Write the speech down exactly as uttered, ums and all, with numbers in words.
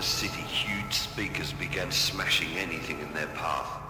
city, huge speakers began smashing anything in their path.